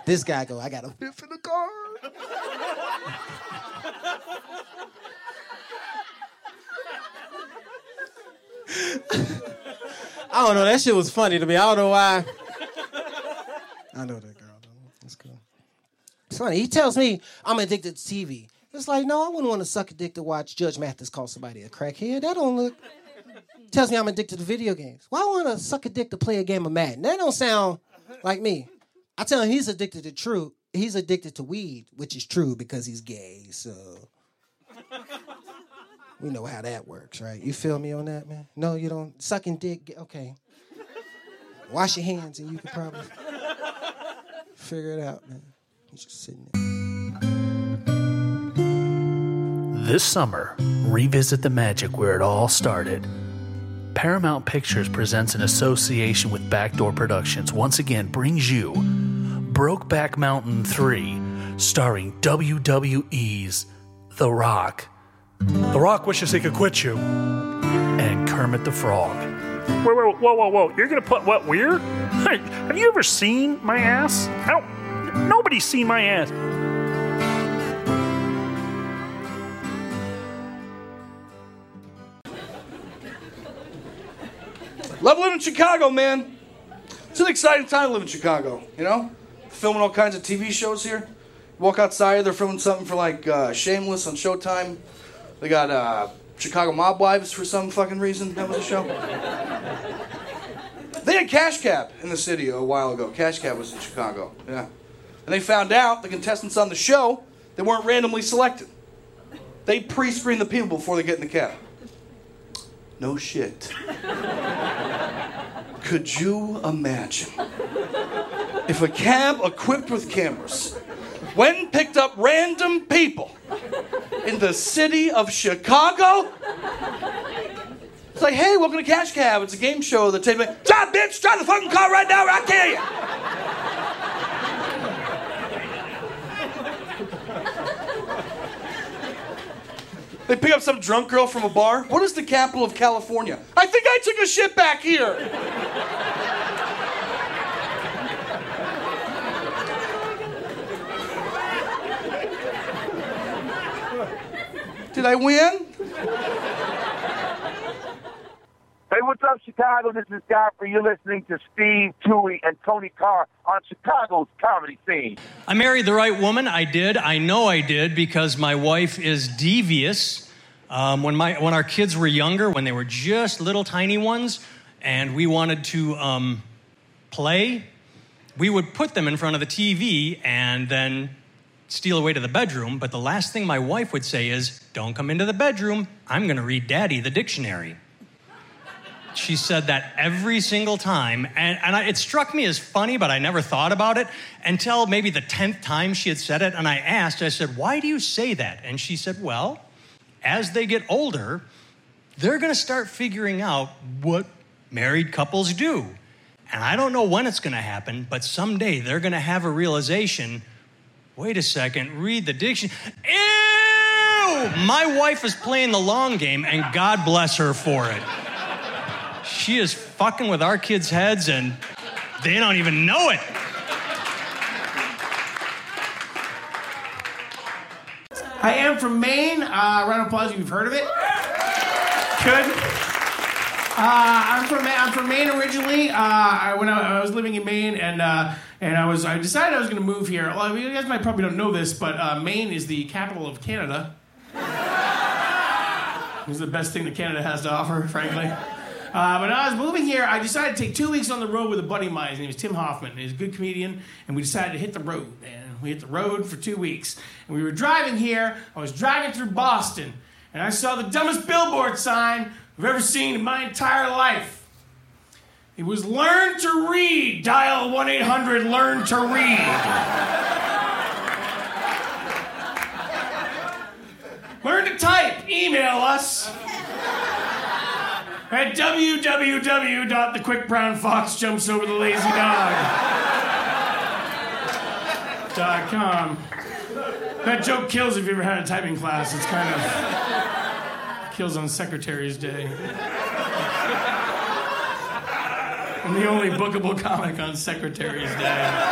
This guy go, I got a fifth in the car. I don't know, that shit was funny to me. I don't know why. I know that girl, though. That's cool. It's funny. He tells me I'm addicted to TV. It's like, no, I wouldn't want to suck a dick to watch Judge Mathis call somebody a crackhead. That don't look... Tells me I'm addicted to video games. Why want to suck a dick to play a game of Madden? That don't sound like me. I tell him he's addicted to true. He's addicted to weed, which is true because he's gay, so... We know how that works, right? You feel me on that, man? No, you don't. Sucking dick, okay. Wash your hands and you can probably figure it out, man. He's just sitting there. This summer, revisit the magic where it all started. Paramount Pictures presents an association with Backdoor Productions once again brings you Brokeback Mountain 3, starring WWE's The Rock. The Rock wishes he could quit you. And Kermit the Frog. Whoa. You're going to put what, weird? Hey, have you ever seen my ass? Nobody's seen my ass. Love living in Chicago, man. It's an exciting time to live in Chicago, you know? Filming all kinds of TV shows here. Walk outside, they're filming something for like Shameless on Showtime. They got Chicago Mob Wives for some fucking reason. That was a show. They had Cash Cab in the city a while ago. Cash Cab was in Chicago, yeah. And they found out the contestants on the show, they weren't randomly selected. They pre-screen the people before they get in the cab. No shit. Could you imagine if a cab equipped with cameras went and picked up random people in the city of Chicago? It's like, hey, welcome to Cash Cab. It's a game show that takes me. Stop, bitch! Start the fucking car right now or I'll kill you! They pick up some drunk girl from a bar. What is the capital of California? I think I took a shit back here. Did I win? Hey, what's up, Chicago? This is Godfrey. You're listening to Steve, Tui, and Tony Carr on Chicago's comedy scene. I married the right woman. I did. I know I did because my wife is devious. When our kids were younger, when they were just little tiny ones, and we wanted to play, we would put them in front of the TV and then steal away to the bedroom. But the last thing my wife would say is, "Don't come into the bedroom. I'm going to read Daddy the dictionary." She said that every single time, and it struck me as funny, but I never thought about it until maybe the 10th time she had said it, and I said, "Why do you say that?" And she said, "Well, as they get older, they're going to start figuring out what married couples do. And I don't know when it's going to happen, but someday they're going to have a realization, wait a second, read the dictionary. Ew! My wife is playing the long game, and God bless her for it. She is fucking with our kids' heads, and they don't even know it. I am from Maine. Round of applause if you've heard of it. Good. I'm from Maine originally. When I was living in Maine, and I decided I was going to move here. Well, you guys might probably don't know this, but Maine is the capital of Canada. It's the best thing that Canada has to offer, frankly. But when I was moving here, I decided to take 2 weeks on the road with a buddy of mine. His name was Tim Hoffman. He's a good comedian, and we decided to hit the road, man. We hit the road for 2 weeks. And we were driving here. I was driving through Boston, and I saw the dumbest billboard sign I've ever seen in my entire life. It was "Learn to Read. Dial 1-800-LEARN to Read." Learn to type. Email us at www.thequickbrownfox-jumps-over-the-lazy-dog.com. That joke kills if you ever had a typing class. It's kind of kills on Secretary's Day. I'm the only bookable comic on Secretary's Day.